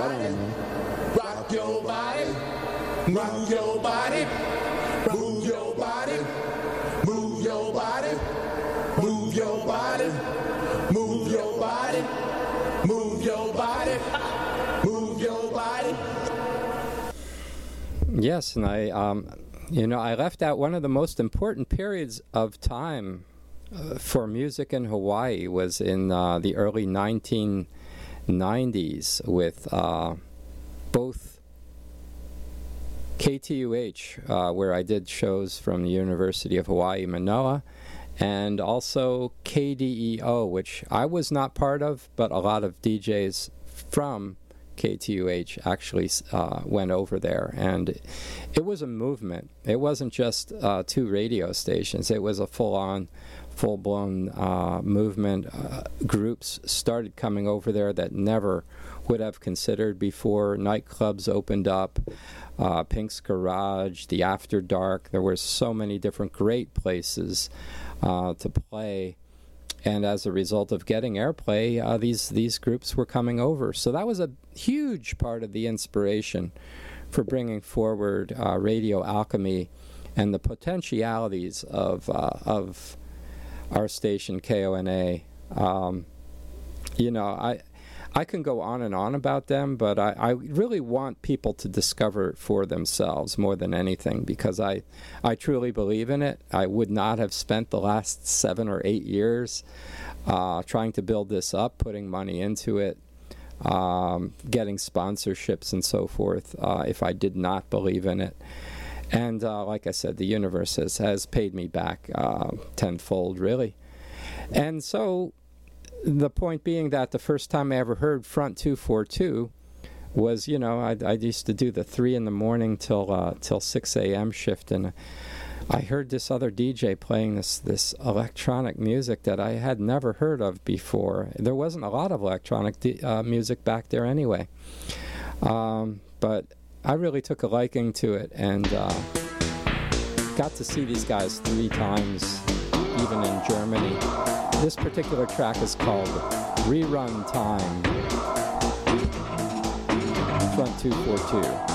body, rock your body, move your body, move your body, move your body, move your body, move your body, move your body, move your body. Yes, and I left out one of the most important periods of time for music in Hawaii was in the early 1990s with both KTUH, where I did shows from the University of Hawaii, Manoa, and also KDEO, which I was not part of, but a lot of DJs from KTUH actually went over there, and it was a movement. It wasn't just 2 radio stations. It was a full-blown movement. Groups started coming over there that never would have considered before. Nightclubs opened up, Pink's Garage, the After Dark. There were so many different great places to play. And as a result of getting airplay, these groups were coming over. So that was a huge part of the inspiration for bringing forward Radio Alchemy and the potentialities of our station, KONA. I can go on and on about them, but I really want people to discover it for themselves more than anything, because I truly believe in it. I would not have spent the last 7 or 8 years trying to build this up, putting money into it, getting sponsorships and so forth, if I did not believe in it. And like I said, the universe has paid me back tenfold, really. And so the point being that the first time I ever heard Front 242 was, I used to do the 3 in the morning till 6 a.m. shift, and I heard this other DJ playing this electronic music that I had never heard of before. There wasn't a lot of electronic music back there anyway, but I really took a liking to it, and got to see these guys 3 times, even in Germany. This particular track is called Rerun Time, Front 242.